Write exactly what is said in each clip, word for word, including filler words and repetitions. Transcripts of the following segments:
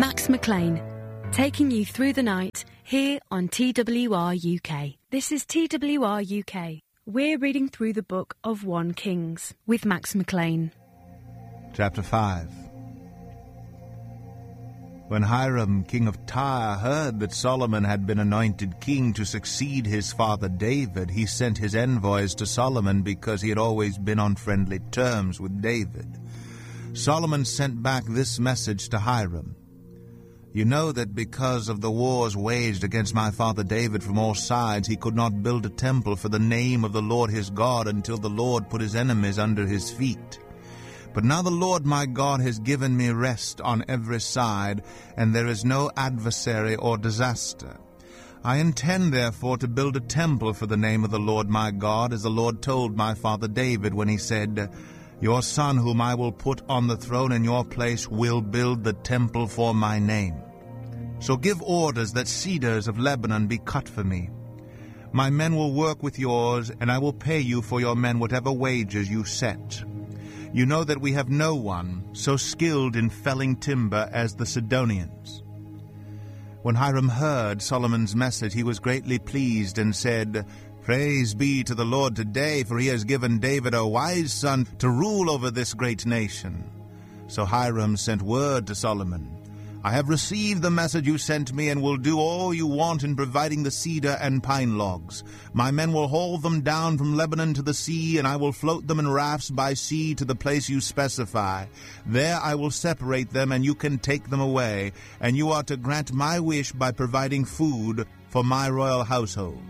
Max McLean, taking you through the night here on T W R U K. This is T W R U K. We're reading through the book of First Kings with Max McLean. Chapter five. When Hiram, king of Tyre, heard that Solomon had been anointed king to succeed his father David, he sent his envoys to Solomon because he had always been on friendly terms with David. Solomon sent back this message to Hiram. You know that because of the wars waged against my father David from all sides, he could not build a temple for the name of the Lord his God until the Lord put his enemies under his feet. But now the Lord my God has given me rest on every side, and there is no adversary or disaster. I intend therefore to build a temple for the name of the Lord my God, as the Lord told my father David when he said, Your son whom I will put on the throne in your place will build the temple for my name. So give orders that cedars of Lebanon be cut for me. My men will work with yours, and I will pay you for your men whatever wages you set. You know that we have no one so skilled in felling timber as the Sidonians. When Hiram heard Solomon's message, he was greatly pleased and said, Praise be to the Lord today, for he has given David a wise son to rule over this great nation. So Hiram sent word to Solomon, I have received the message you sent me and will do all you want in providing the cedar and pine logs. My men will haul them down from Lebanon to the sea, and I will float them in rafts by sea to the place you specify. There I will separate them, and you can take them away, and you are to grant my wish by providing food for my royal household.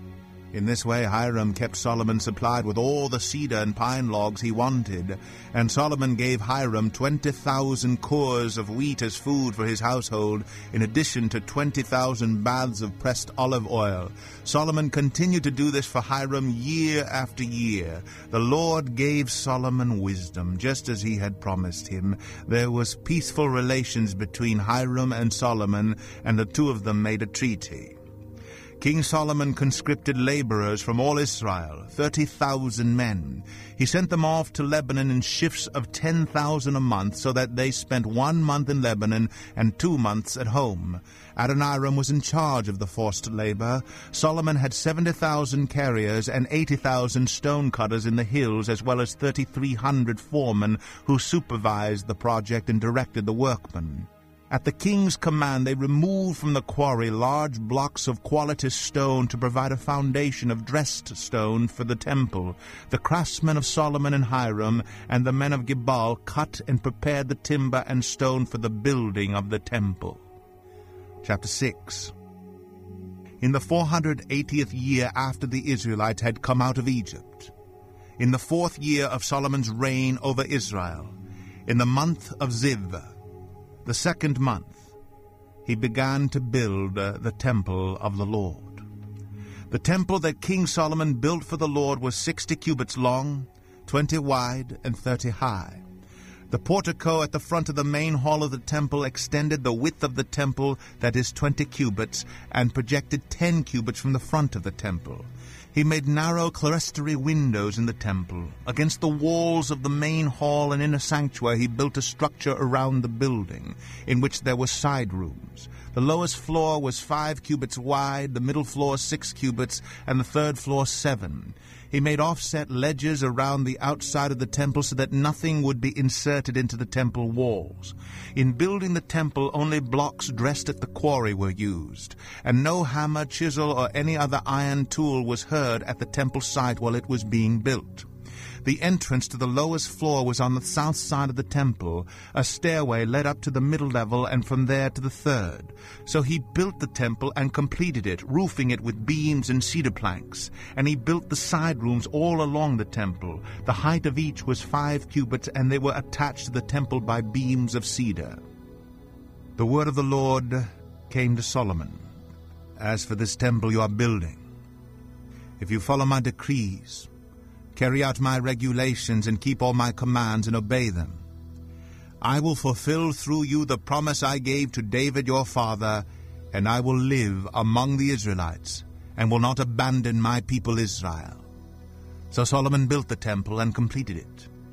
In this way Hiram kept Solomon supplied with all the cedar and pine logs he wanted, and Solomon gave Hiram twenty thousand cores of wheat as food for his household, in addition to twenty thousand baths of pressed olive oil. Solomon continued to do this for Hiram year after year. The Lord gave Solomon wisdom, just as he had promised him. There was peaceful relations between Hiram and Solomon, and the two of them made a treaty. King Solomon conscripted laborers from all Israel, thirty thousand men. He sent them off to Lebanon in shifts of ten thousand a month, so that they spent one month in Lebanon and two months at home. Adoniram was in charge of the forced labor. Solomon had seventy thousand carriers and eighty thousand stone cutters in the hills, as well as thirty-three hundred foremen who supervised the project and directed the workmen. At the king's command, they removed from the quarry large blocks of quality stone to provide a foundation of dressed stone for the temple. The craftsmen of Solomon and Hiram and the men of Gebal cut and prepared the timber and stone for the building of the temple. Chapter six. In the four hundred eightieth year after the Israelites had come out of Egypt, in the fourth year of Solomon's reign over Israel, in the month of Ziv, the second month, he began to build uh, the temple of the Lord. The temple that King Solomon built for the Lord was sixty cubits long, twenty wide, and thirty high. The portico at the front of the main hall of the temple extended the width of the temple, that is twenty cubits, and projected ten cubits from the front of the temple. He made narrow clerestory windows in the temple. Against the walls of the main hall and inner sanctuary he built a structure around the building, in which there were side rooms. The lowest floor was five cubits wide, the middle floor six cubits, and the third floor seven. He made offset ledges around the outside of the temple so that nothing would be inserted into the temple walls. In building the temple, only blocks dressed at the quarry were used, and no hammer, chisel, or any other iron tool was heard at the temple site while it was being built. The entrance to the lowest floor was on the south side of the temple. A stairway led up to the middle level and from there to the third. So he built the temple and completed it, roofing it with beams and cedar planks. And he built the side rooms all along the temple. The height of each was five cubits, and they were attached to the temple by beams of cedar. The word of the Lord came to Solomon. As for this temple you are building, if you follow my decrees, carry out my regulations, and keep all my commands and obey them, I will fulfill through you the promise I gave to David your father, and I will live among the Israelites, and will not abandon my people Israel. So Solomon built the temple and completed it.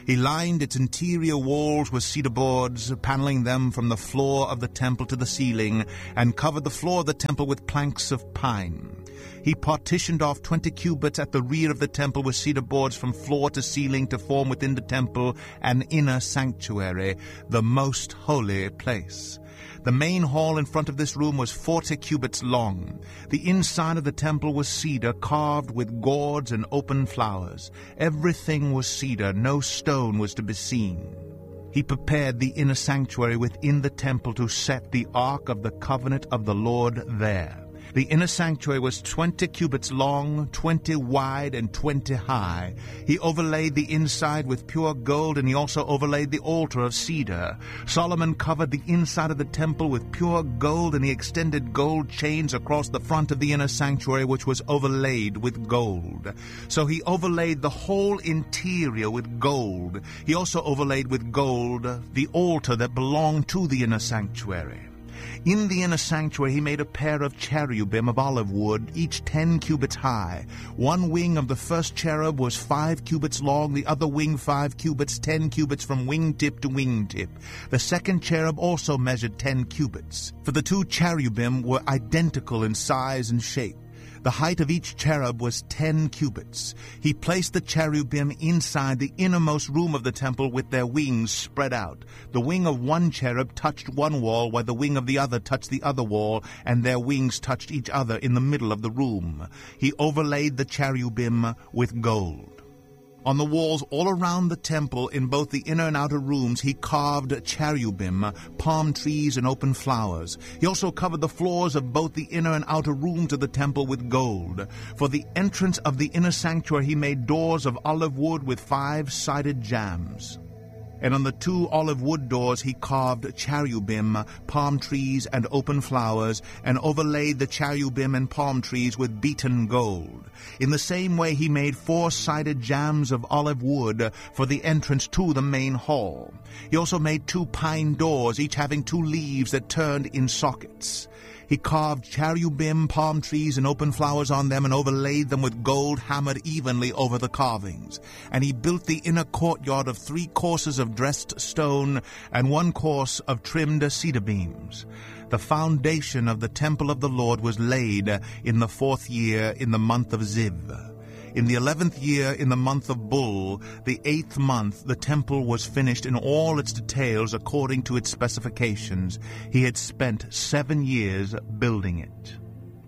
He lined its interior walls with cedar boards, paneling them from the floor of the temple to the ceiling, and covered the floor of the temple with planks of pine. He partitioned off twenty cubits at the rear of the temple with cedar boards from floor to ceiling to form within the temple an inner sanctuary, the most holy place. The main hall in front of this room was forty cubits long. The inside of the temple was cedar, carved with gourds and open flowers. Everything was cedar, no stone was to be seen. He prepared the inner sanctuary within the temple to set the ark of the covenant of the Lord there. The inner sanctuary was twenty cubits long, twenty wide, and twenty high. He overlaid the inside with pure gold, and he also overlaid the altar of cedar. Solomon covered the inside of the temple with pure gold, and he extended gold chains across the front of the inner sanctuary, which was overlaid with gold. So he overlaid the whole interior with gold. He also overlaid with gold the altar that belonged to the inner sanctuary. In the inner sanctuary he made a pair of cherubim of olive wood, each ten cubits high. One wing of the first cherub was five cubits long, the other wing five cubits, ten cubits from wingtip to wingtip. The second cherub also measured ten cubits, for the two cherubim were identical in size and shape. The height of each cherub was ten cubits. He placed the cherubim inside the innermost room of the temple with their wings spread out. The wing of one cherub touched one wall, while the wing of the other touched the other wall, and their wings touched each other in the middle of the room. He overlaid the cherubim with gold. On the walls all around the temple, in both the inner and outer rooms, he carved cherubim, palm trees, and open flowers. He also covered the floors of both the inner and outer rooms of the temple with gold. For the entrance of the inner sanctuary he made doors of olive wood with five-sided jambs. And on the two olive wood doors he carved cherubim, palm trees, and open flowers, and overlaid the cherubim and palm trees with beaten gold. In the same way he made four-sided jambs of olive wood for the entrance to the main hall. He also made two pine doors, each having two leaves that turned in sockets. He carved cherubim, palm trees, and open flowers on them, and overlaid them with gold hammered evenly over the carvings. And he built the inner courtyard of three courses of dressed stone and one course of trimmed cedar beams. The foundation of the temple of the Lord was laid in the fourth year, in the month of Ziv. In the eleventh year, in the month of Bul, the eighth month, the temple was finished in all its details according to its specifications. He had spent seven years building it.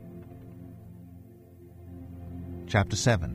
Chapter seven.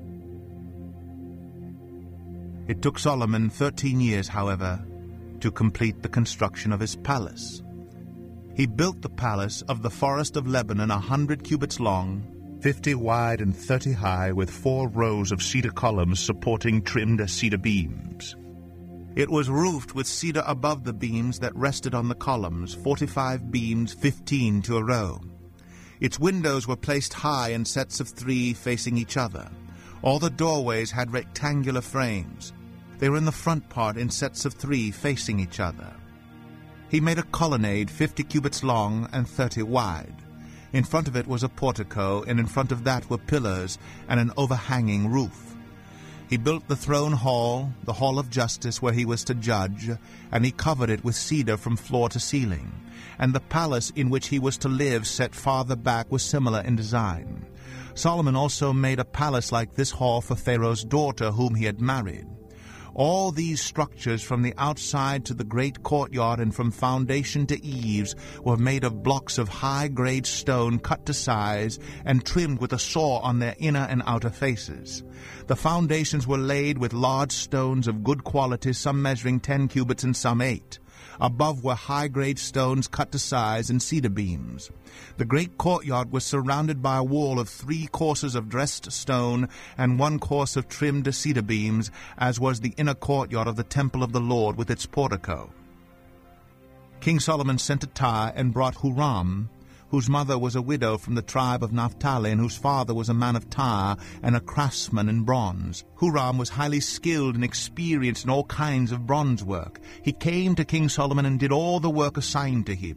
It took Solomon thirteen years, however, to complete the construction of his palace. He built the palace of the forest of Lebanon a hundred cubits long, fifty wide and thirty high, with four rows of cedar columns supporting trimmed cedar beams. It was roofed with cedar above the beams that rested on the columns, forty-five beams, fifteen to a row. Its windows were placed high in sets of three facing each other. All the doorways had rectangular frames. They were in the front part in sets of three facing each other. He made a colonnade fifty cubits long and thirty wide. In front of it was a portico, and in front of that were pillars and an overhanging roof. He built the throne hall, the hall of justice where he was to judge, and he covered it with cedar from floor to ceiling. And the palace in which he was to live, set farther back, was similar in design. Solomon also made a palace like this hall for Pharaoh's daughter, whom he had married. All these structures, from the outside to the great courtyard and from foundation to eaves, were made of blocks of high-grade stone cut to size and trimmed with a saw on their inner and outer faces. The foundations were laid with large stones of good quality, some measuring ten cubits and some eight. Above were high-grade stones cut to size and cedar beams. The great courtyard was surrounded by a wall of three courses of dressed stone and one course of trimmed cedar beams, as was the inner courtyard of the temple of the Lord with its portico. King Solomon sent to Tyre and brought Huram, whose mother was a widow from the tribe of Naphtali, and whose father was a man of Tyre and a craftsman in bronze. Huram was highly skilled and experienced in all kinds of bronze work. He came to King Solomon and did all the work assigned to him.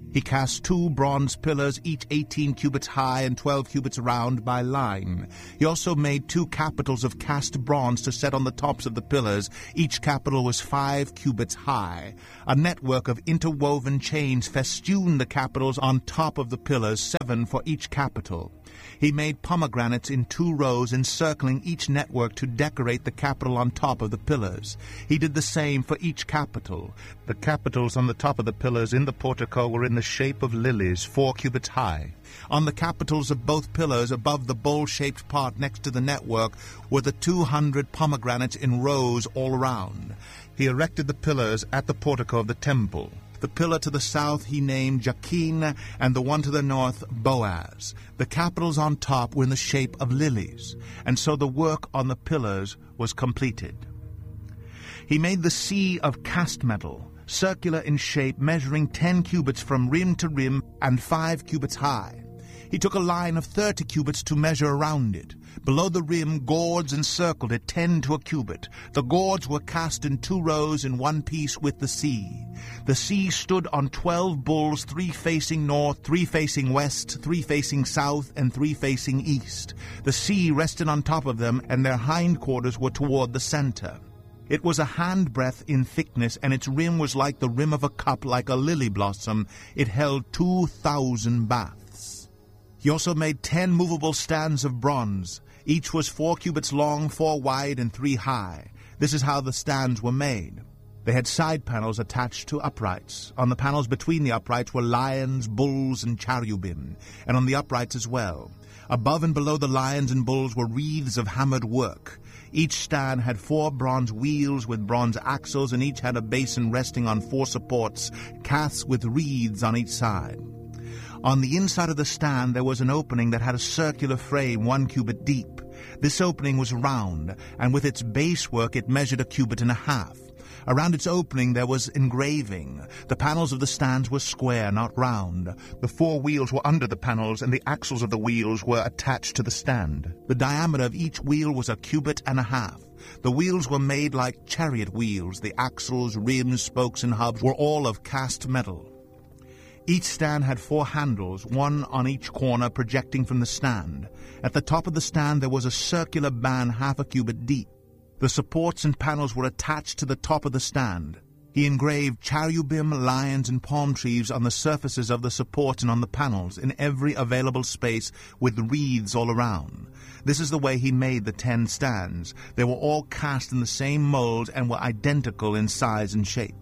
He cast two bronze pillars, each eighteen cubits high and twelve cubits round by line. He also made two capitals of cast bronze to set on the tops of the pillars. Each capital was five cubits high. A network of interwoven chains festooned the capitals on top of the pillars, seven for each capital. He made pomegranates in two rows encircling each network to decorate the capital on top of the pillars. He did the same for each capital. The capitals on the top of the pillars in the portico were in the shape of lilies, four cubits high. On the capitals of both pillars above the bowl-shaped part next to the network were the two hundred pomegranates in rows all around. He erected the pillars at the portico of the temple. The pillar to the south he named Jachin, and the one to the north Boaz. The capitals on top were in the shape of lilies, and so the work on the pillars was completed. He made the sea of cast metal, circular in shape, measuring ten cubits from rim to rim and five cubits high. He took a line of thirty cubits to measure around it. Below the rim, gourds encircled it, ten to a cubit. The gourds were cast in two rows in one piece with the sea. The sea stood on twelve bulls, three facing north, three facing west, three facing south, and three facing east. The sea rested on top of them, and their hindquarters were toward the center. It was a handbreadth in thickness, and its rim was like the rim of a cup, like a lily blossom. It held two thousand baths. He also made ten movable stands of bronze. Each was four cubits long, four wide, and three high. This is how the stands were made. They had side panels attached to uprights. On the panels between the uprights were lions, bulls, and cherubim, and on the uprights as well. Above and below the lions and bulls were wreaths of hammered work. Each stand had four bronze wheels with bronze axles, and each had a basin resting on four supports, casks with wreaths on each side. On the inside of the stand there was an opening that had a circular frame one cubit deep. This opening was round, and with its base work it measured a cubit and a half. Around its opening there was engraving. The panels of the stands were square, not round. The four wheels were under the panels, and the axles of the wheels were attached to the stand. The diameter of each wheel was a cubit and a half. The wheels were made like chariot wheels. The axles, rims, spokes, and hubs were all of cast metal. Each stand had four handles, one on each corner projecting from the stand. At the top of the stand there was a circular band half a cubit deep. The supports and panels were attached to the top of the stand. He engraved cherubim, lions, and palm trees on the surfaces of the supports and on the panels, in every available space, with wreaths all around. This is the way he made the ten stands. They were all cast in the same molds and were identical in size and shape.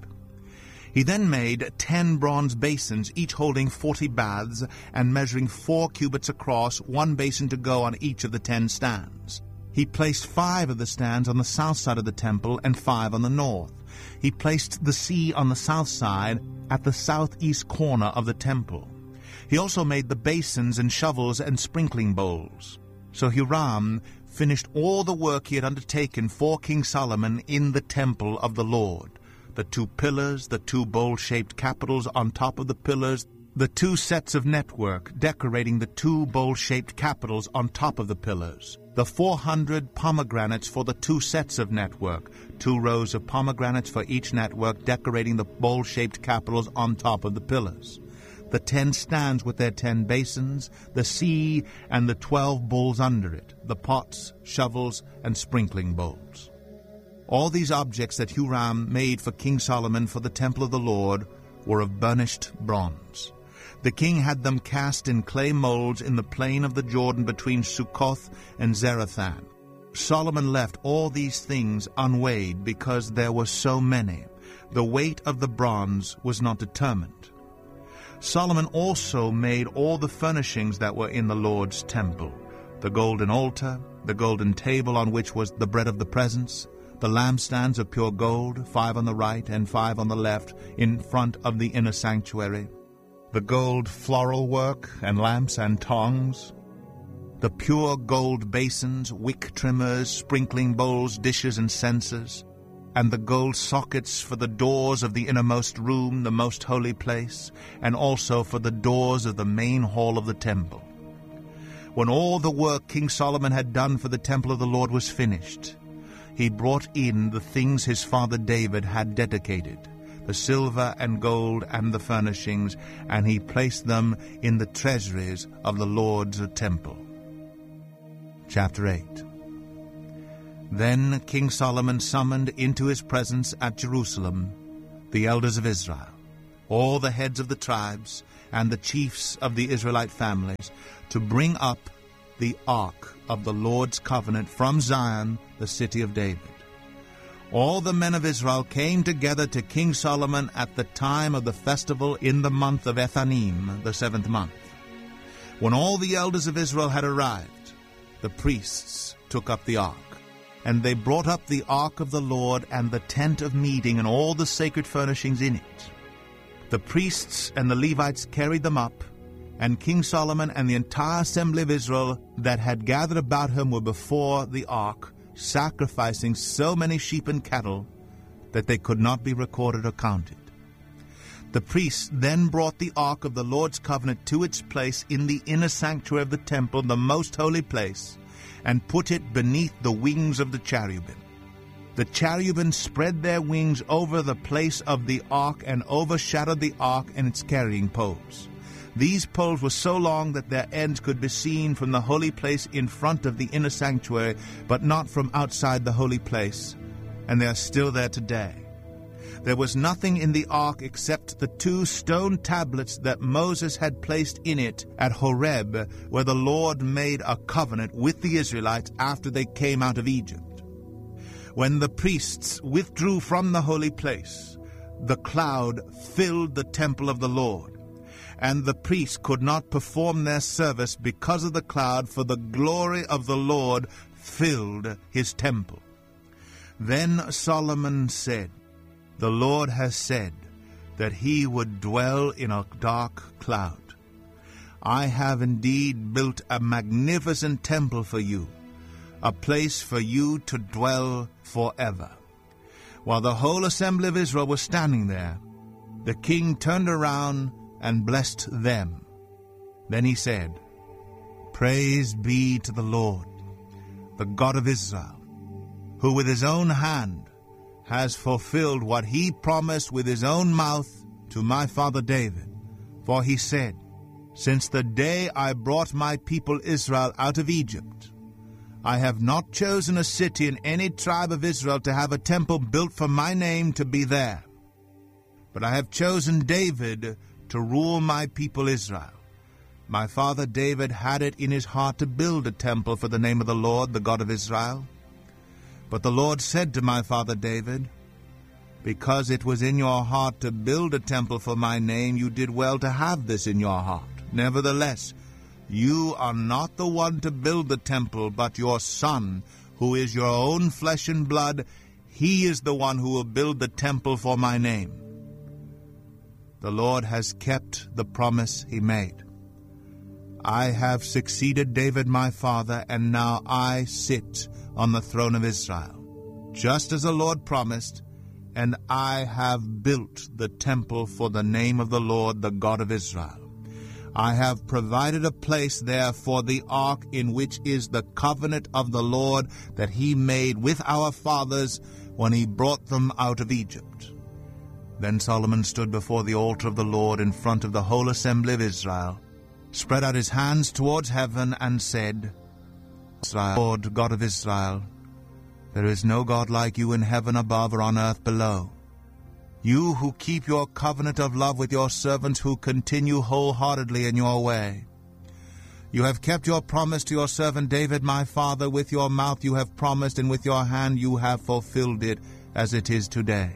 He then made ten bronze basins, each holding forty baths, and measuring four cubits across, one basin to go on each of the ten stands. He placed five of the stands on the south side of the temple and five on the north. He placed the sea on the south side at the southeast corner of the temple. He also made the basins and shovels and sprinkling bowls. So Hiram finished all the work he had undertaken for King Solomon in the temple of the Lord. The two pillars, the two bowl-shaped capitals on top of the pillars, the two sets of network decorating the two bowl-shaped capitals on top of the pillars, the four hundred pomegranates for the two sets of network, two rows of pomegranates for each network decorating the bowl-shaped capitals on top of the pillars, the ten stands with their ten basins, the sea, and the twelve bowls under it, the pots, shovels, and sprinkling bowls. All these objects that Huram made for King Solomon for the temple of the Lord were of burnished bronze. The king had them cast in clay molds in the plain of the Jordan between Succoth and Zarethan. Solomon left all these things unweighed because there were so many. The weight of the bronze was not determined. Solomon also made all the furnishings that were in the Lord's temple: the golden altar, the golden table on which was the bread of the presence, the lampstands of pure gold, five on the right and five on the left, in front of the inner sanctuary, the gold floral work and lamps and tongs, the pure gold basins, wick trimmers, sprinkling bowls, dishes, and censers, and the gold sockets for the doors of the innermost room, the most holy place, and also for the doors of the main hall of the temple. When all the work King Solomon had done for the temple of the Lord was finished, he brought in the things his father David had dedicated: the silver and gold and the furnishings, and he placed them in the treasuries of the Lord's temple. Chapter eight. Then King Solomon summoned into his presence at Jerusalem the elders of Israel, all the heads of the tribes, and the chiefs of the Israelite families, to bring up the ark of the Lord's covenant from Zion, the city of David. All the men of Israel came together to King Solomon at the time of the festival in the month of Ethanim, the seventh month. When all the elders of Israel had arrived, the priests took up the ark, and they brought up the ark of the Lord and the tent of meeting and all the sacred furnishings in it. The priests and the Levites carried them up, and King Solomon and the entire assembly of Israel that had gathered about him were before the ark, sacrificing so many sheep and cattle that they could not be recorded or counted. The priests then brought the ark of the Lord's covenant to its place in the inner sanctuary of the temple, the most holy place, and put it beneath the wings of the cherubim. The cherubim spread their wings over the place of the ark and overshadowed the ark and its carrying poles. These poles were so long that their ends could be seen from the holy place in front of the inner sanctuary, but not from outside the holy place, and they are still there today. There was nothing in the ark except the two stone tablets that Moses had placed in it at Horeb, where the Lord made a covenant with the Israelites after they came out of Egypt. When the priests withdrew from the holy place, the cloud filled the temple of the Lord, and the priests could not perform their service because of the cloud, for the glory of the Lord filled his temple. Then Solomon said, "The Lord has said that he would dwell in a dark cloud. I have indeed built a magnificent temple for you, a place for you to dwell forever." While the whole assembly of Israel was standing there, the king turned around and blessed them. Then he said, "Praise be to the Lord, the God of Israel, who with his own hand has fulfilled what he promised with his own mouth to my father David. For he said, 'Since the day I brought my people Israel out of Egypt, I have not chosen a city in any tribe of Israel to have a temple built for my name to be there. But I have chosen David to rule my people Israel. My father David had it in his heart to build a temple for the name of the Lord, the God of Israel. But the Lord said to my father David, Because it was in your heart to build a temple for my name, you did well to have this in your heart. Nevertheless, you are not the one to build the temple, but your son, who is your own flesh and blood. He is the one who will build the temple for my name. The Lord has kept the promise he made. I have succeeded David my father, and now I sit on the throne of Israel, just as the Lord promised, and I have built the temple for the name of the Lord, the God of Israel. I have provided a place there for the ark, in which is the covenant of the Lord that he made with our fathers when he brought them out of Egypt." Then Solomon stood before the altar of the Lord in front of the whole assembly of Israel, spread out his hands towards heaven, and said, "Lord, God of Israel, there is no God like you in heaven above or on earth below. You who keep your covenant of love with your servants, who continue wholeheartedly in your way. You have kept your promise to your servant David my father. With your mouth you have promised, and with your hand you have fulfilled it, as it is today.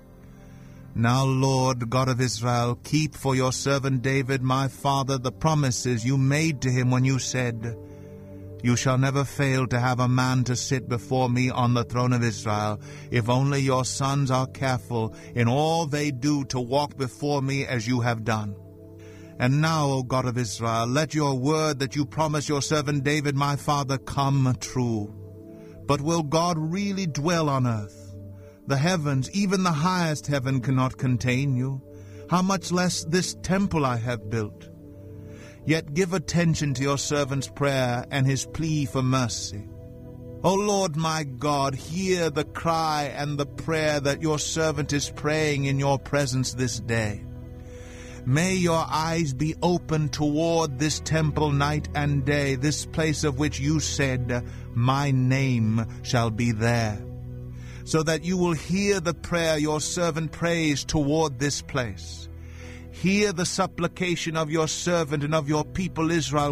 Now, Lord, God of Israel, keep for your servant David my father the promises you made to him when you said, 'You shall never fail to have a man to sit before me on the throne of Israel, if only your sons are careful in all they do to walk before me as you have done.' And now, O God of Israel, let your word that you promised your servant David my father come true. But will God really dwell on earth? The heavens, even the highest heaven, cannot contain you. How much less this temple I have built? Yet give attention to your servant's prayer and his plea for mercy. O Lord my God, hear the cry and the prayer that your servant is praying in your presence this day. May your eyes be open toward this temple night and day, this place of which you said, my name shall be there, so that you will hear the prayer your servant prays toward this place. Hear the supplication of your servant and of your people Israel